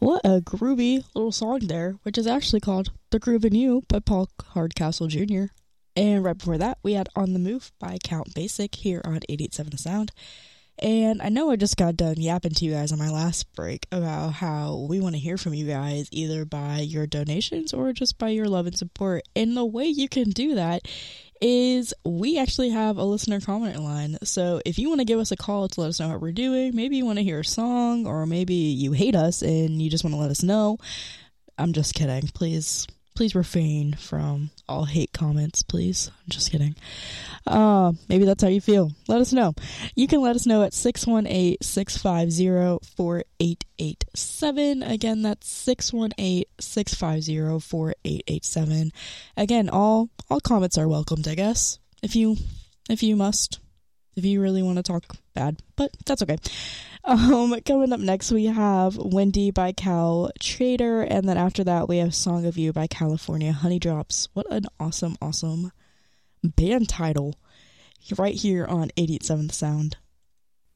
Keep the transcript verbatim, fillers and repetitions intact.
What a groovy little song there, which is actually called The Groove in You by Paul Hardcastle Junior And right before that, we had On the Move by Count Basic here on eighty-eight point seven The Sound. And I know I just got done yapping to you guys on my last break about how we want to hear from you guys either by your donations or just by your love and support. And the way you can do that is we actually have a listener comment line. So if you want to give us a call to let us know how we're doing, maybe you want to hear a song, or maybe you hate us and you just want to let us know. I'm just kidding. Please, please refrain from all hate comments, please. I'm just kidding. Uh, maybe that's how you feel. Let us know. You can let us know at six one eight, six five zero, four eight eight seven. Again, that's six one eight, six five zero, four eight eight seven. Again, all all comments are welcomed, I guess. If you if you must. If you really want to talk bad. But that's okay. Um, coming up next, we have Windy by Cal Trader, and then after that, we have Song of You by California Honeydrops. What an awesome, awesome band title right here on eighty-eight point seven The Sound.